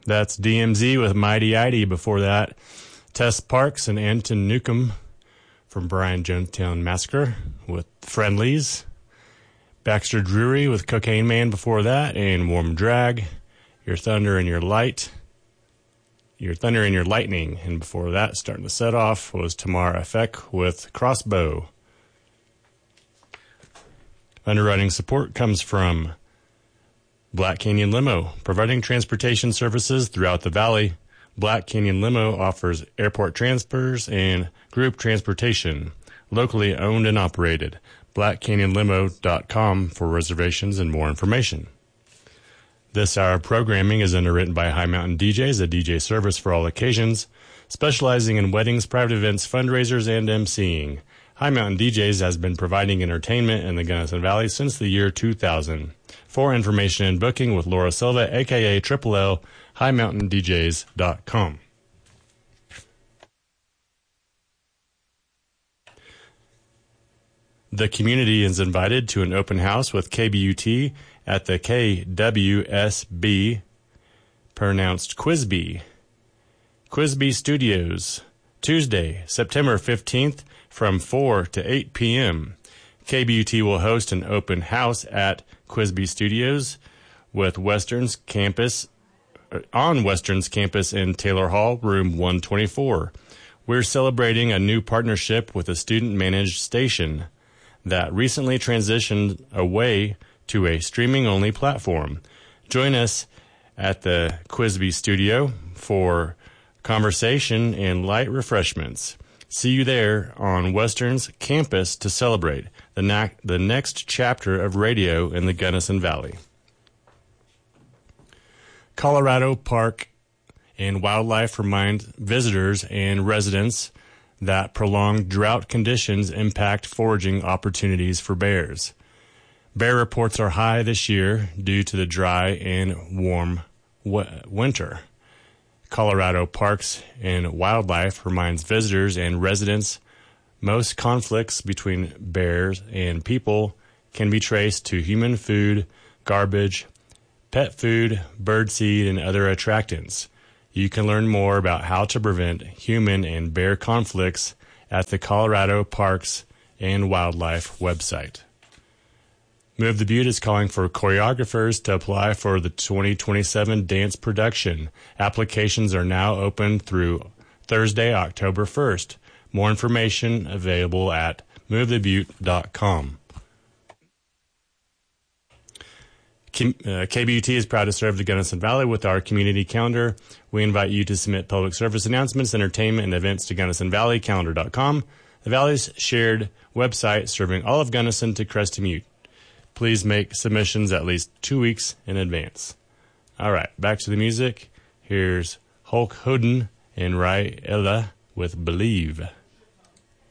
That's DMZ with Mighty Idy. Before that, Tess Parks and Anton Newcomb from Brian Jonestown Massacre with Friendlies. Baxter Drury with Cocaine Man before that, and Warm Drag, Your Thunder and Your Light, Your Thunder and Your Lightning. And before that, starting the set off, was Tamar Afek with Crossbow. Underwriting support comes from Black Canyon Limo, providing transportation services throughout the valley. Black Canyon Limo offers airport transfers and group transportation, locally owned and operated. BlackCanyonLimo.com for reservations and more information. This hour of programming is underwritten by High Mountain DJs, a DJ service for all occasions, specializing in weddings, private events, fundraisers, and emceeing. High Mountain DJs has been providing entertainment in the Gunnison Valley since the year 2000. For information and booking with Laura Silva, a.k.a. Triple L, HighMountainDJs.com. The community is invited to an open house with KBUT at the KWSB, pronounced Quizby Studios, Tuesday, September 15th from 4 to 8 p.m. KBUT will host an open house at Quizby Studios with Western's campus in Taylor Hall, room 124. We're celebrating a new partnership with a student-managed station that recently transitioned away to a streaming-only platform. Join us at the Quizby Studio for conversation and light refreshments. See you there on Western's campus to celebrate the next chapter of radio in the Gunnison Valley. Colorado Park and Wildlife remind visitors and residents that prolonged drought conditions impact foraging opportunities for bears. Bear reports are high this year due to the dry and warm winter. Colorado Parks and Wildlife reminds visitors and residents most conflicts between bears and people can be traced to human food, garbage, pet food, birdseed, and other attractants. You can learn more about how to prevent human and bear conflicts at the Colorado Parks and Wildlife website. Move the Butte is calling for choreographers to apply for the 2027 dance production. Applications are now open through Thursday, October 1st. More information available at movethebutte.com. KBUT is proud to serve the Gunnison Valley with our community calendar. We invite you to submit public service announcements, entertainment, and events to GunnisonValleyCalendar.com, the Valley's shared website serving all of Gunnison to Crested Butte. Please make submissions at least 2 weeks in advance. All right, back to the music. Here's Hulk Hoden and Rai Ella with Believe.